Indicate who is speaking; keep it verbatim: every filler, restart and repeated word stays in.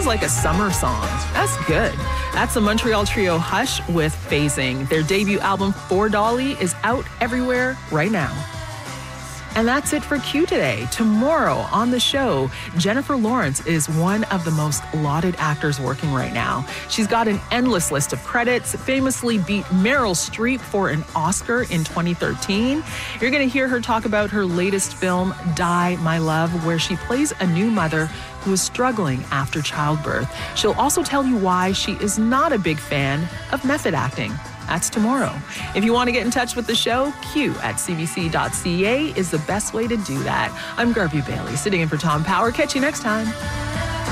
Speaker 1: was like a summer song. That's good. That's the Montreal trio Hush with Phasing. Their debut album, For Dolly, is out everywhere right now. And that's it for Q today. Tomorrow on the show, Jennifer Lawrence is one of the most lauded actors working right now. She's got an endless list of credits, famously beat Meryl Streep for an Oscar in twenty thirteen. You're going to hear her talk about her latest film, Die, My Love, where she plays a new mother who is struggling after childbirth. She'll also tell you why she is not a big fan of method acting. That's tomorrow. If you want to get in touch with the show, Q at c b c dot c a is the best way to do that. I'm Garvey Bailey, sitting in for Tom Power. Catch you next time.